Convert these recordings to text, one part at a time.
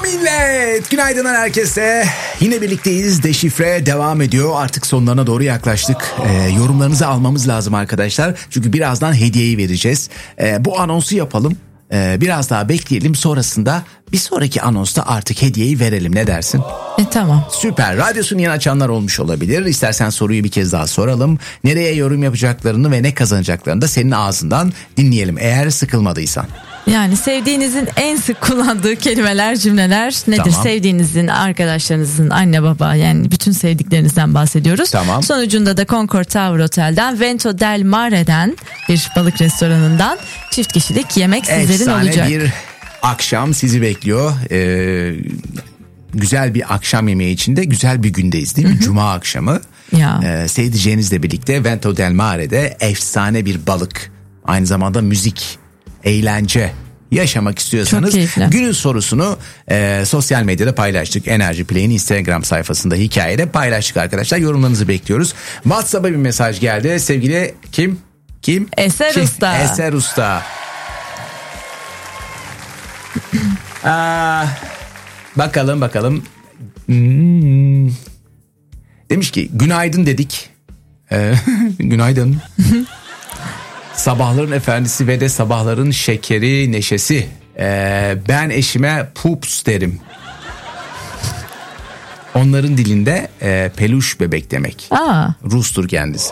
Millet, günaydınlar herkese. Yine birlikteyiz. Deşifre devam ediyor. Artık sonlarına doğru yaklaştık. Yorumlarınızı almamız lazım arkadaşlar. Çünkü birazdan hediyeyi vereceğiz. Bu anonsu yapalım. Biraz daha bekleyelim. Sonrasında bir sonraki anonsta artık hediyeyi verelim. Ne dersin? Tamam. Süper. Radyosunu yeni açanlar olmuş olabilir. İstersen soruyu bir kez daha soralım. Nereye yorum yapacaklarını ve ne kazanacaklarını da senin ağzından dinleyelim. Eğer sıkılmadıysan. Yani sevdiğinizin en sık kullandığı kelimeler, cümleler nedir? Tamam. Sevdiğinizin, arkadaşlarınızın, anne baba, yani bütün sevdiklerinizden bahsediyoruz. Tamam. Sonucunda da Concord Tower Otel'den Vento del Mare'den bir balık restoranından çift kişilik yemek sizlerin Efsane olacak. bir akşam sizi bekliyor. Güzel bir akşam yemeği içinde güzel bir gündeyiz değil mi? Hı-hı. Cuma akşamı. Ya. Sevdiceğinizle birlikte Vento del Mare'de efsane bir balık. Aynı zamanda müzik, eğlence yaşamak istiyorsanız günün sorusunu sosyal medyada paylaştık. Enerji Play'in Instagram sayfasında hikayede paylaştık arkadaşlar. Yorumlarınızı bekliyoruz. WhatsApp'a bir mesaj geldi. Sevgili kim? Eser Usta. Eser Usta. Bakalım. Demiş ki günaydın dedik. Günaydın. Sabahların efendisi ve de sabahların şekeri, neşesi. Ben eşime pups derim. Onların dilinde peluş bebek demek. Rustur kendisi.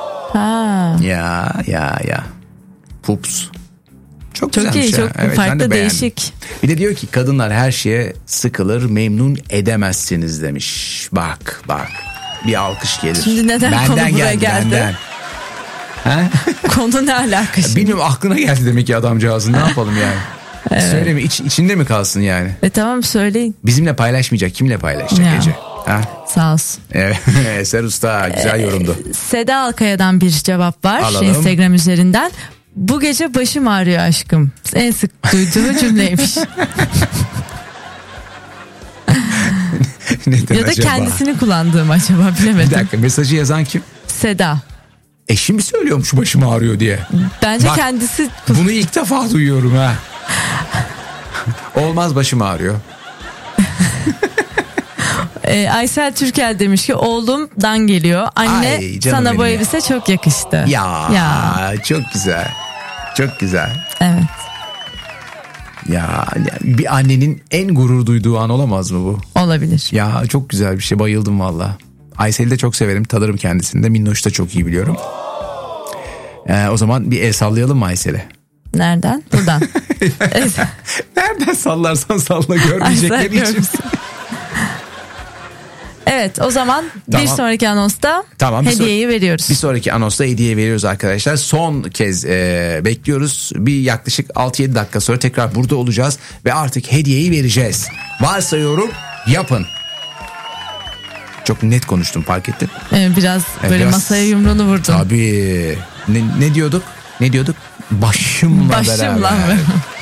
Ya. Pups. Çok güzelmiş iyi, ya. çok Evet, farklı, değişik. Bir de diyor ki kadınlar her şeye sıkılır, memnun edemezsiniz demiş. Bak. Bir alkış gelir. Şimdi neden benden konu buraya geldi? Benden. Konu ne alaka şimdi? Bilmiyorum, aklına geldi demek ki adamcağızın. Ne yapalım yani? Evet. Söyleme, içinde mi kalsın yani? Tamam, söyleyin. Bizimle paylaşmayacak, kimle paylaşacak Ya. Ece? Sağ olsun. Evet, Eser Usta güzel yorumdu. Seda Alkaya'dan bir cevap var. Alalım. Instagram üzerinden. Bu gece başım ağrıyor aşkım. En sık duyduğu cümleymiş. Neden Ya da acaba? kendisini kullandığım acaba, bilemedim. Bir dakika, mesajı yazan kim? Seda. Eşi mi söylüyormuş başım ağrıyor diye? Bence Bak, kendisi. Bunu ilk defa duyuyorum ha. Olmaz, başım ağrıyor. Aysel Türkel demiş ki oğlumdan geliyor. Anne, Ay, canım sana bu benim ya. elbise çok yakıştı. Ya. Çok güzel. Çok güzel. Evet. Ya bir annenin en gurur duyduğu an olamaz mı bu? Olabilir. Ya çok güzel bir şey, bayıldım valla. Aysel'i de çok severim, tanırım kendisini de. Minnoş'u da çok iyi biliyorum. O zaman bir el sallayalım mı Aysel'e? Nereden? Buradan. Nereden sallarsan salla, görmeyecekleri için. Evet, o zaman Tamam. bir sonraki anonsta hediyeyi veriyoruz. Bir sonraki anonsta hediye veriyoruz arkadaşlar. Son kez bekliyoruz. Bir yaklaşık 6-7 dakika sonra tekrar burada olacağız. Ve artık hediyeyi vereceğiz. Varsa yorum yapın. Çok net konuştum, fark ettin. Biraz böyle biraz, masaya yumruğunu vurdun. Tabii. Ne diyorduk? Başımla beraber.